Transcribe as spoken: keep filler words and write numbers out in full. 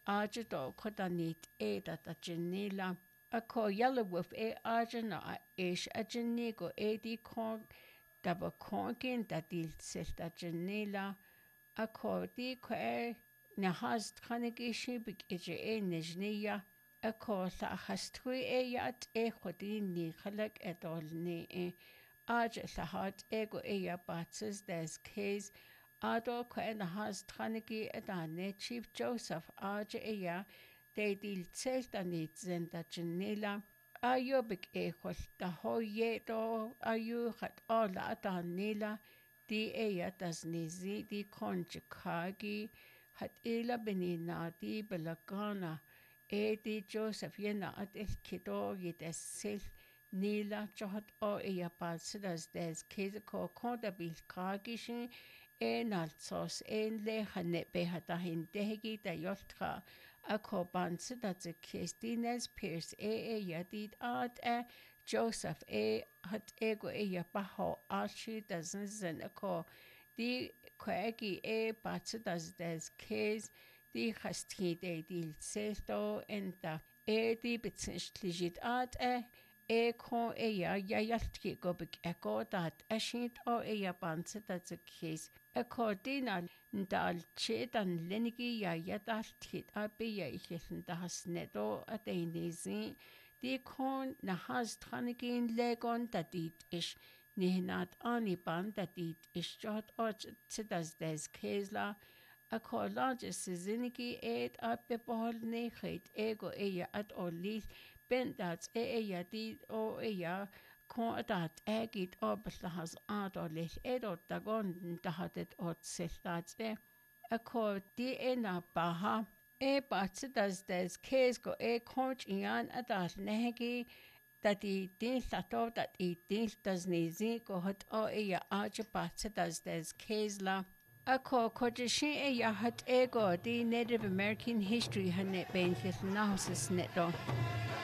aja do kodanit e da da genila. Ako yellow with e aja na ish a genigo e di con daba conkin da dil sil da genila. Ako di ko e na has tanigishi big eje e nejniya. Ako sa hastui e yat e kodin ni khalak etol ni e. Aja sa hat ego e ya batzes des case. Ado ko e na has tanigi edane Chief Joseph aja e ya. De dil zelta nit zenda genila. Ayo big e khol da hoye do ayo hat ala da nila. Di e ya das nizi di konjikagi. Hat ila benina di belagana. E di Joseph yena at il kido yit es sil. Nila johat o e ya balsidas des keze ko konda bil kagishin. E naltsos en le hane behata hin dehegi da yoltra. Ako bansidas e Christines Pierce e e yadid ad e. Joseph e hat ego e ya baho ashi das nzen ako. Di kwegi e bansidas des keze. Di chastri de dil selto enta. E di bitsishligit ad e. E kon e ya ya yaltki gobik eko dat ashint o e ya banse dat ze kis. Eko dina ndal chetan lenigi ya ya daltkit abi ya ichiln da has neto a deinisi. Di kon na has tranigin legon da dit ish. Nihinat ani ban da dit ish jot o tsidas des kesla. Ako large siziniki ed abe bohol nechit ego e ya at o lis. Bendats e e ya di o e ya kon dat egit obeslahas adolich edot dagon dahatet ot siltats e. Ako di e na baha e batsidas des kesko e konch ian adat nehegi dat i din sato dat i din das nizi ko hot o e ya aja batsidas des kesla. Ako kojishi e ya hat ego di Native American history hanet benchis nahusis neto.